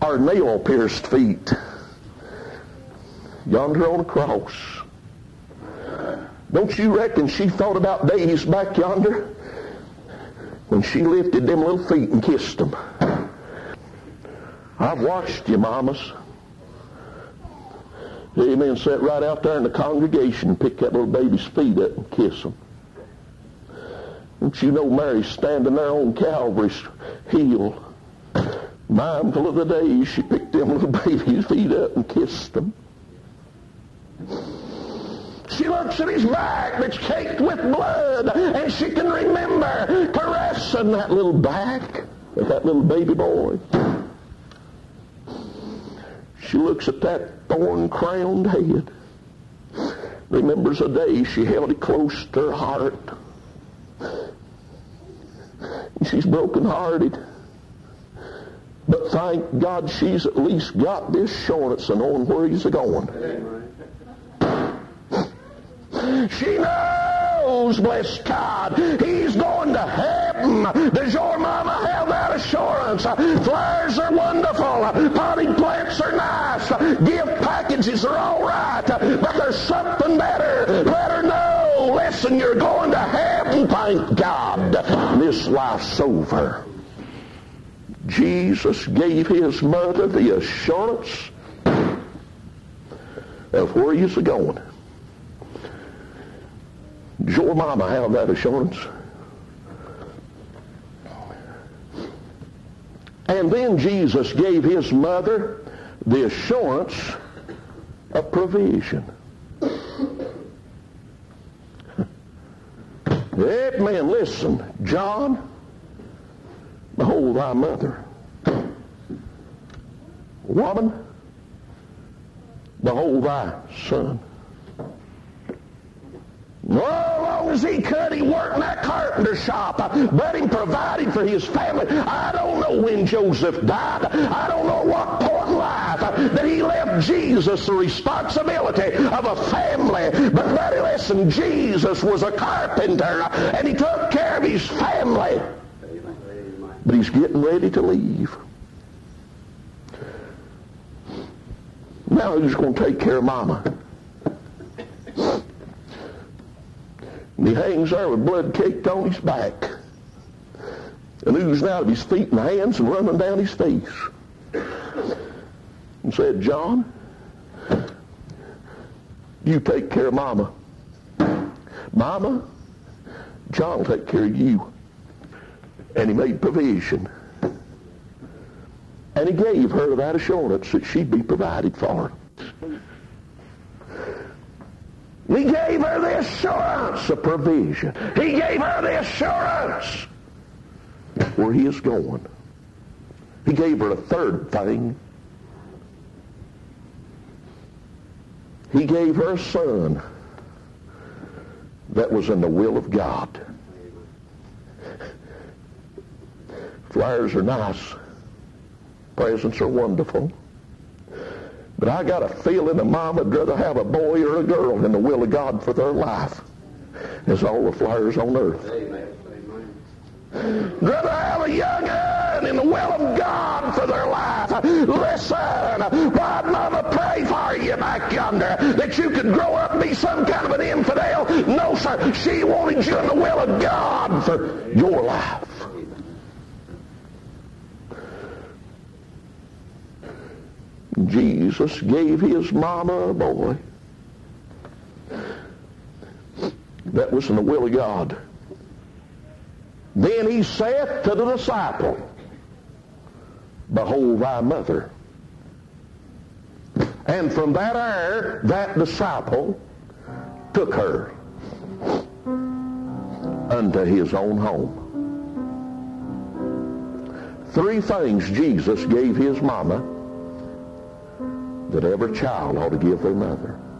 Our nail-pierced feet yonder on a cross. Don't you reckon she thought about days back yonder when she lifted them little feet and kissed them? I've watched you, mamas. Amen. Sat right out there in the congregation and pick that little baby's feet up and kiss them. Don't you know Mary's standing there on Calvary's hill, mindful of the days she picked them little baby's feet up and kissed them. She looks at his back that's caked with blood, and she can remember caressing that little back of that little baby boy. She looks at that thorn-crowned head, remembers the day she held it close to her heart. And she's broken-hearted. But thank God she's at least got the assurance of knowing where he's going. She knows, bless God, he's going to heaven. Does your mama have that assurance? Flowers are wonderful. Potted plants are nice. Gift packages are all right. But there's something better. Let her know. Listen, you're going to heaven, thank God. This life's over. Jesus gave his mother the assurance of where he's going. Does your mama have that assurance? And then Jesus gave his mother the assurance of provision. Amen. Listen, John, behold thy mother. Woman, behold thy son. As long as he could, he worked in that carpenter shop. But he provided for his family. I don't know when Joseph died. I don't know what point in life that he left Jesus the responsibility of a family. But buddy, listen, Jesus was a carpenter, and he took care of his family. But he's getting ready to leave. Now who's going to take care of Mama? And he hangs there with blood caked on his back and oozing out of his feet and hands and running down his face. And said, John, you take care of Mama. Mama, John will take care of you. And he made provision. And he gave her that assurance that she'd be provided for. He gave her the assurance of provision. He gave her the assurance where he is going. He gave her a third thing. He gave her a son that was in the will of God. Flowers are nice. Presents are wonderful. But I got a feeling a mom would rather have a boy or a girl in the will of God for their life as all the flowers on earth. Rather have a young man in the will of God for their life. Listen, why'd Mama pray for you back yonder? That you could grow up and be some kind of an infidel? No, sir. She wanted you in the will of God for your life. Jesus gave his mama a boy that was in the will of God. Then he saith to the disciple, behold thy mother. And from that hour, that disciple took her unto his own home. 3 things Jesus gave his mama that every child ought to give their mother.